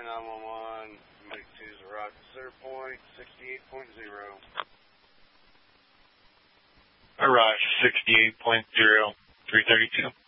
911, Mike 2's arrived at center point, 68.0. Arrived 68.0, 332.